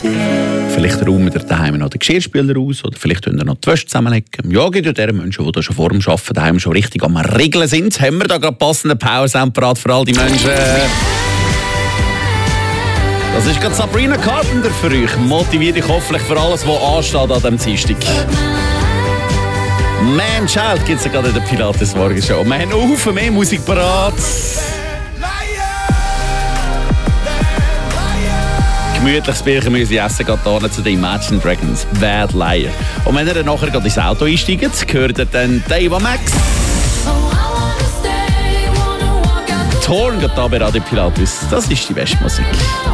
Vielleicht räumen ihr daheim noch den Geschirrspüler aus oder vielleicht noch die Wäsche zusammenlegen. Ja, gibt ja diese Menschen, die da schon vor dem Arbeiten daheim schon richtig am Regeln sind. Haben wir da gerade passende Power-Sound parat für all die Menschen? Das ist gerade Sabrina Carpenter für euch. Motiviert dich hoffentlich für alles, was ansteht an diesem Dienstag. Man Child gibt es ja gerade in der Pilates-Morgenshow. Wir haben noch viel mehr Musik parat. Gemütliches Birchenmüsli essen geht hier zu den Imagine Dragons Bad Liar. Und wenn ihr dann nachher ins Auto einsteigt, hört ihr dann Dave Max. Torn geht hier bei Radio Pilates. Das ist die beste Musik.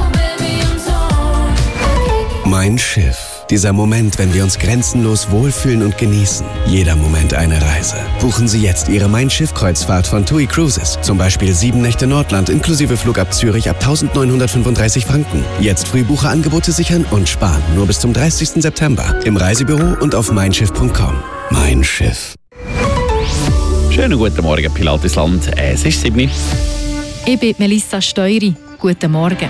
Mein Schiff. Dieser Moment, wenn wir uns grenzenlos wohlfühlen und genießen. Jeder Moment eine Reise. Buchen Sie jetzt Ihre Mein Schiff-Kreuzfahrt von TUI Cruises. Zum Beispiel 7 Nächte Nordland inklusive Flug ab Zürich ab 1.935 Franken. Jetzt Frühbucherangebote sichern und sparen. Nur bis zum 30. September. Im Reisebüro und auf meinschiff.com. Mein Schiff. Schönen guten Morgen, Pilatesland. Es ist 7. Ich bin Melissa Steury. Guten Morgen.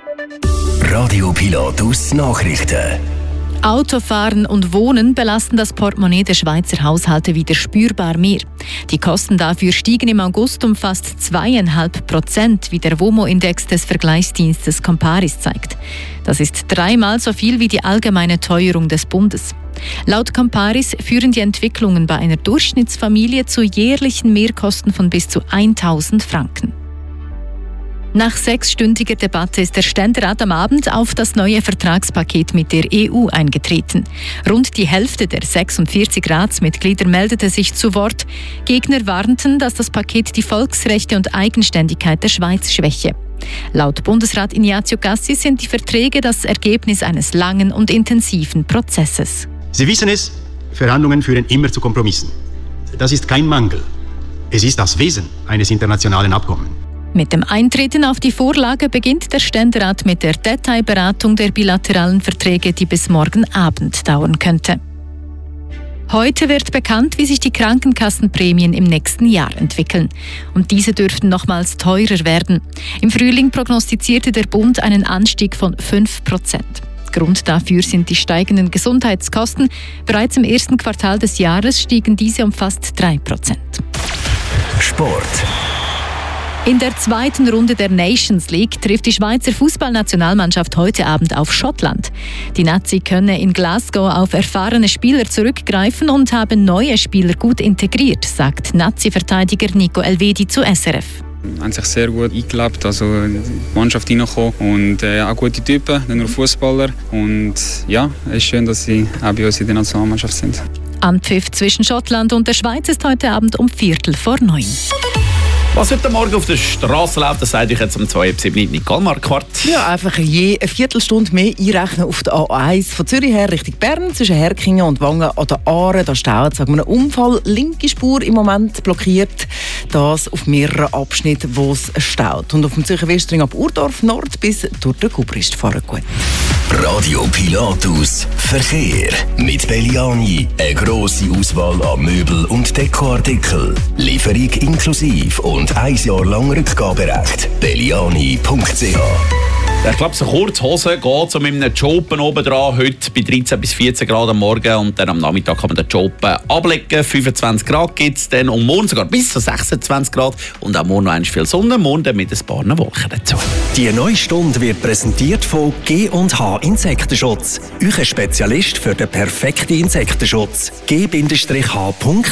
Radio Pilatus Nachrichten. Autofahren und Wohnen belasten das Portemonnaie der Schweizer Haushalte wieder spürbar mehr. Die Kosten dafür stiegen im August um fast 2,5%, wie der WOMO-Index des Vergleichsdienstes Comparis zeigt. Das ist 3-mal so viel wie die allgemeine Teuerung des Bundes. Laut Comparis führen die Entwicklungen bei einer Durchschnittsfamilie zu jährlichen Mehrkosten von bis zu 1.000 Franken. Nach 6-stündiger Debatte ist der Ständerat am Abend auf das neue Vertragspaket mit der EU eingetreten. Rund die Hälfte der 46 Ratsmitglieder meldete sich zu Wort. Gegner warnten, dass das Paket die Volksrechte und Eigenständigkeit der Schweiz schwäche. Laut Bundesrat Ignazio Cassis sind die Verträge das Ergebnis eines langen und intensiven Prozesses. Sie wissen es, Verhandlungen führen immer zu Kompromissen. Das ist kein Mangel. Es ist das Wesen eines internationalen Abkommens. Mit dem Eintreten auf die Vorlage beginnt der Ständerat mit der Detailberatung der bilateralen Verträge, die bis morgen Abend dauern könnte. Heute wird bekannt, wie sich die Krankenkassenprämien im nächsten Jahr entwickeln. Und diese dürften nochmals teurer werden. Im Frühling prognostizierte der Bund einen Anstieg von 5%. Grund dafür sind die steigenden Gesundheitskosten. Bereits im ersten Quartal des Jahres stiegen diese um fast 3%. Sport. In der zweiten Runde der Nations League trifft die Schweizer Fußballnationalmannschaft heute Abend auf Schottland. Die Nazi könne in Glasgow auf erfahrene Spieler zurückgreifen und haben neue Spieler gut integriert, sagt Nazi-Verteidiger Nico Elvedi zu SRF. Haben sich sehr gut eingelebt, also in die Mannschaft reingekommen und auch gute Typen, nicht nur Fußballer. Und ja, es ist schön, dass sie auch bei uns in der Nationalmannschaft sind. Anpfiff zwischen Schottland und der Schweiz ist heute Abend um 8:45. Was heute Morgen auf der Straße läuft, das sage ich jetzt um 2:07 Nicole Marquardt. Ja, einfach je eine Viertelstunde mehr einrechnen auf der A1 von Zürich her Richtung Bern, zwischen Herkingen und Wangen an der Aare. Da staut, sagen wir, ein Unfall. Linke Spur im Moment blockiert. Das auf mehreren Abschnitten, wo es staut. Und auf dem Zürcher Westring ab Urdorf Nord bis durch den Kubrist fahren gut. Radio Pilatus Verkehr. Mit Belliani. Eine grosse Auswahl an Möbel- und Dekoartikeln. Lieferung inklusive und 1 Jahr lang Rückgaberecht. Belliani.ch. Ich glaube, so Kurzhose geht so mit einem Jopen oben dran. Heute bei 13 bis 14 Grad am Morgen und dann am Nachmittag kann man den Jopen ablegen. 25 Grad gibt es dann und morgen sogar bis zu 26 Grad. Und auch morgen noch einmal viel Sonne, morgen dann mit ein paar Wolken dazu. Die neue Stunde wird präsentiert von G&H Insektenschutz. Euer Spezialist für den perfekten Insektenschutz. g-h.ch